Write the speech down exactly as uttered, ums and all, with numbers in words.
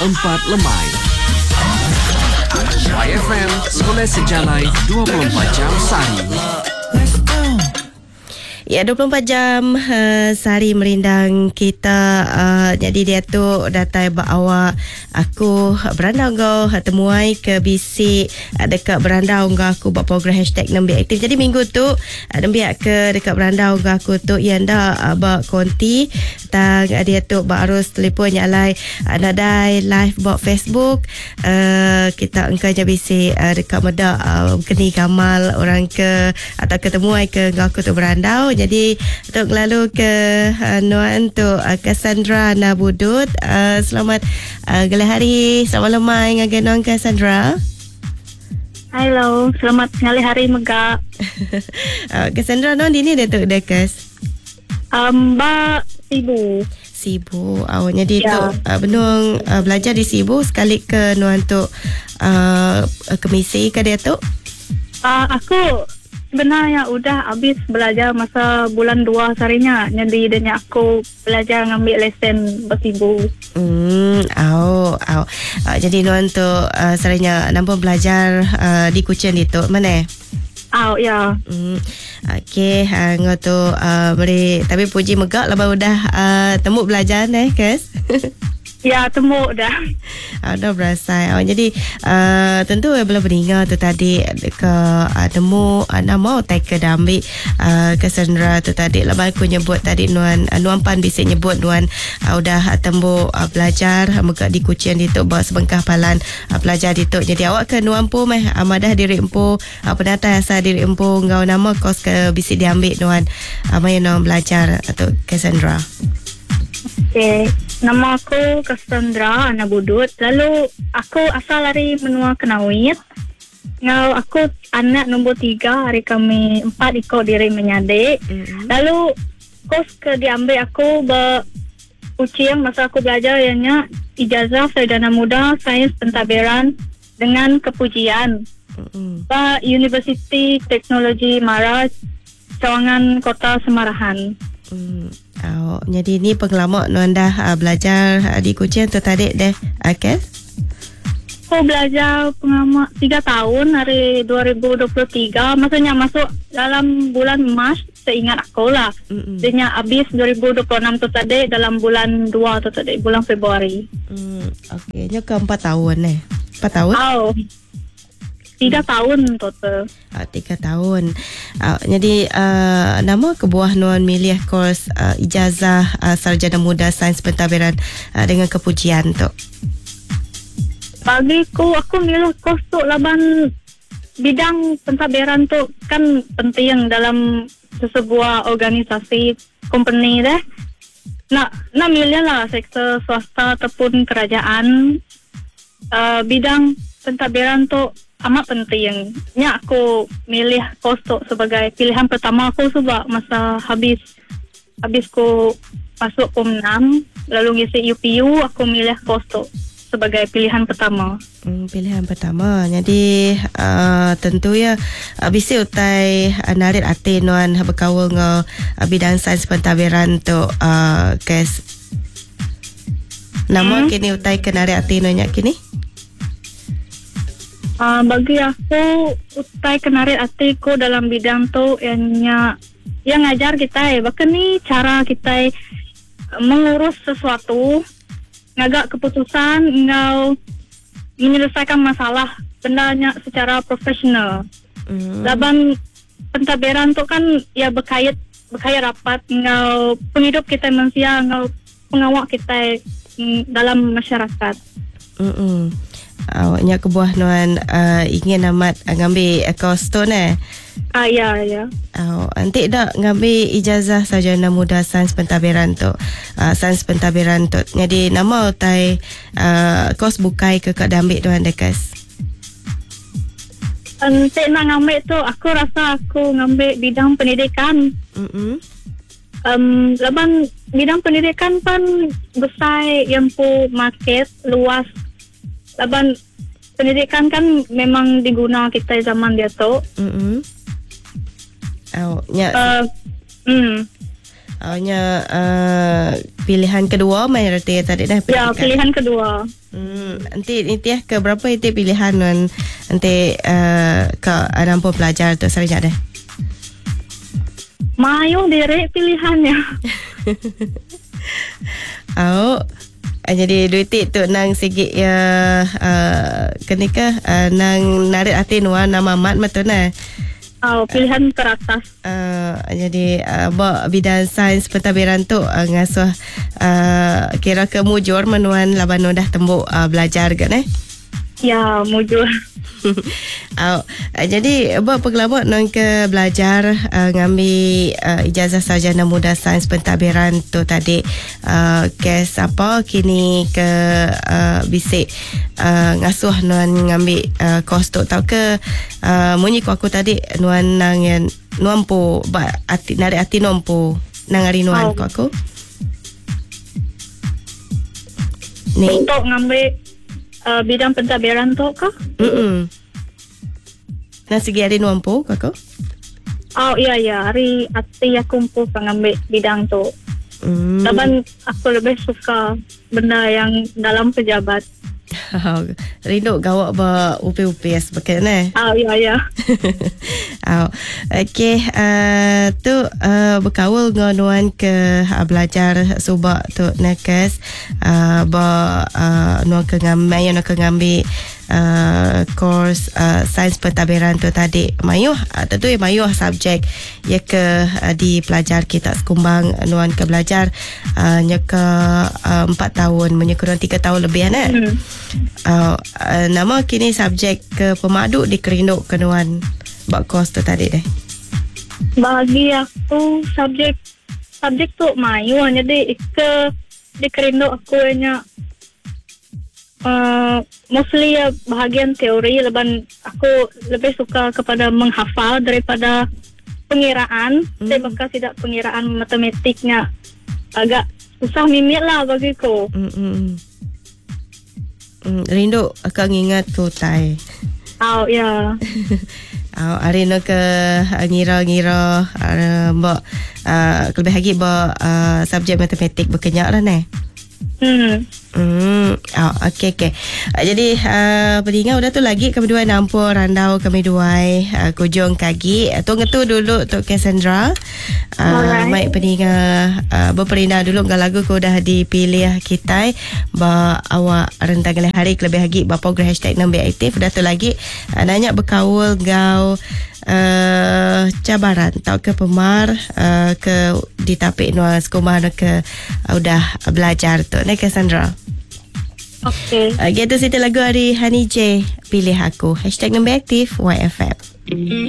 Empat Lemai. Y F M, Sekolah Sejalai dua puluh empat jam sehari. Ya, dua puluh empat jam uh, sehari merindang kita. Uh, jadi dia tu datang bawa aku berandau kau temuai ke bisik uh, dekat berandau kau aku buat program hashtag Nembi Aktif. Jadi minggu tu uh, Nembi ke dekat berandau kau aku tu yang dah uh, buat konti tang uh, dia tu harus telefon nyalai uh, nadai live buat Facebook. Uh, kita engkau je bisik uh, dekat medak uh, keni gamal orang ke atau ketemuai ke kau aku tu berandau. Jadi untuk lalu ke uh, Nuan tu uh, Cassandra Nabudut. Uh, selamat uh, gelar hari. Selamat lemai dengan Nuan Cassandra. Hello, selamat ngali hari Mega. uh, Cassandra Nuan di ni Datuk Dekas. Um, Mbak Sibu. Sibu. Awak jadi ya. tu uh, benung uh, belajar di Sibu sekali ke Nuan tu uh, kemisi ke dia tu? Uh, aku sebenarnya udah habis belajar masa bulan dua seharinya. Jadi dan aku belajar ngambil lesen bersibu. Hmm, au, au. Uh, jadi Nuan tu uh, seharinya nampak belajar uh, di Kuching itu mana? Oh ya. Hmm. Okey, uh, ngau tu uh, beri tapi puji megak lah baru dah uh, temu belajar eh, Kes. Ya, temu dah. Uh, dah berasa. Uh, jadi uh, tentu uh, belum mendengar tu tadi ke uh, temu uh, nama tak ke dah ambil uh, Cassandra tu tadi. Lepas aku nyebut tadi Nuan uh, Nuan Pan bisa nyebut Nuan uh, udah uh, temu uh, belajar uh, megak di Kuching di tu bawa sebengkah palan uh, belajar di tu. Jadi awak ke Nuan Pu meh amadah diri empu uh, penata asal diri empu ngau nama kos ke bisa diambil Nuan uh, mai Nuan belajar atau uh, Cassandra. Okay. Nama aku Cassandra Nabudut. Lalu aku asal dari Menua Kenawit. Ngau aku anak nombor tiga, hari kami empat ikut diri menyadik. Mm-hmm. Lalu kos ke diambil aku berujian masa aku belajar ianya ijazah sarjana muda sains pentadbiran dengan kepujian. Mm-hmm. Ba Universiti Teknologi Mara Cawangan Kota Semarahan. Hmm. Oh, jadi ni pengalaman Nuan dah uh, belajar uh, di Kuching tu tadi deh, okay? Aku belajar pengalaman tiga tahun hari dua ribu dua puluh tiga. Maksudnya masuk dalam bulan Mac, seingat aku lah. Dia habis dua ribu dua puluh enam tu tadi dalam bulan dua tu tadi, bulan Februari. Hmm, okay. Nya ke empat tahun eh? Empat tahun? Oh. Tiga tahun total. Uh, tiga tahun. Uh, jadi uh, nama kebuah Nuan milih kos uh, ijazah uh, sarjana muda sains pentadbiran uh, dengan kepujian tu. Bagiku aku milih kos tu laban bidang pentadbiran tu kan penting dalam sebuah organisasi company deh. Nak nak milih lah sektor swasta ataupun kerajaan. Uh, bidang pentadbiran tu amat penting. Nya aku milih kos tu sebagai pilihan pertama aku sebab masa habis habis ku masuk Form enam lalu ngisi U P U aku milih kos tu sebagai pilihan pertama. Hmm, pilihan pertama. Jadi uh, tentu ya uh, bisa utai uh, narik hati Nuan berkawal dengan uh, bidang sains pentadbiran tu uh, kes. Nama hmm? kini utai ke narik hati Nuan kini? Uh, bagi aku utai kenarik hatiku dalam bidang tu ianya yang ngajar kita eh bahkan ni cara kita eh, mengurus sesuatu ngagak keputusan ngau menyelesaikan masalah bendanya secara profesional. Mm. Laban pentadbiran tu kan ya berkait berkait rapat ngau penghidup kita manusia ngau pengawal kita eh, dalam masyarakat. Hmm. Awaknya kebuah Nuan uh, ingin amat uh, ngambil uh, kos tu eh? Ah ya ya. Oh, nanti dah ngambil ijazah sarjana muda sains pentadbiran tu. Uh, sains pentadbiran tu. Jadi nama utai uh, kos bukai ke kak ambil Nuan dekas. Nanti nak ngambil tu aku rasa aku ngambil bidang pendidikan. Mm-hmm. Um, laban bidang pendidikan kan besar yang pu market luas. Laban pendidikan kan memang diguna kita zaman dia tu. Mm-hmm. Oh, ya. Uh, mm. Hanya uh, pilihan kedua main reti tadi dah. Ya, pilihan kedua. Hmm, nanti nanti ya ke berapa itu pilihan nan nanti uh, ke nampu pelajar tu sarinya dah. Mayo dere pilihannya. Oh, jadi duit tu nang sikit ya uh, kenika uh, nang narik hati nuan nama mat betul nah. Oh, pilihan teratas. Uh, jadi uh, bak bidang sains pentadbiran tu uh, ngasuh uh, kira ke mujur menuan laban dah tembuk uh, belajar kan eh? Ya, mujur. Oh, uh, jadi bak pengalaman nang ke belajar uh, ngambil uh, ijazah sarjana muda sains pentadbiran tu tadi uh, kes apa kini ke uh, bisik uh, ngasuh nuan ngambil uh, kos tu tau ke uh, munyi ku aku tadi nuan nang yang nuan po ba ati narik ati nuan po nang hari nuan Oh. ku aku ni Untuk ngambil uh, bidang pentadbiran tu kah? mm nang segi hari nuan po ku aku Oh, iya, ya. Hari hati aku kumpul pengambil bidang tu. mm. Laban aku lebih suka benda yang dalam pejabat. Rindu gawak ba U P U P S betul nah. Oh, iya, ya. Oh, okey, uh, tu uh, berkawal ngonuan ke uh, belajar subak tu nakes uh, ba uh, nuan ke ngambil nuan ke ngambil uh, course uh, sains pentadbiran tu tadi mayuh uh, tentu ya mayuh subjek ya ke uh, di pelajar kita sekumbang nuan ke belajar uh, nya ke uh, empat tahun menyekurang tiga tahun lebih nah. Hmm. Uh, uh, nama kini subjek ke pemadu di kerinduk kenuan bak kos tu tadi deh. Bagi aku subjek subjek tu mayu jadi ke di kerindu aku hanya uh, mostly ya bahagian teori leban aku lebih suka kepada menghafal daripada pengiraan. Hmm. Saya bakal tidak pengiraan matematiknya agak susah mimik lah bagiku. Mm mm. Mm, rindu akan ingat tu tai. Oh ya. Oh, hari nak ke uh, ngira-ngira uh, mbak uh, lebih lagi mbak uh, subjek matematik berkenyak lah ni. Hmm. Hmm, oh, okey okey. Uh, jadi uh, peninggal udah tu lagi kami dua nampur randau kami dua uh, kujung kaki. Uh, tunggu tu dulu Tok Cassandra. Uh, Alright. baik peninggal uh, berperindah dulu ngah lagu ko dah dipilih kita ba awak rentang kali hari lebih lagi ba program hashtag nombor aktif udah tu lagi uh, nanya berkawal gau uh, cabaran tau ke pemar uh, ke ditapik nuan sekolah ke uh, udah belajar tu ni Cassandra. Okay. Uh, gitu situ lagu hari Hani J pilih aku hashtag nombor aktif Y F M.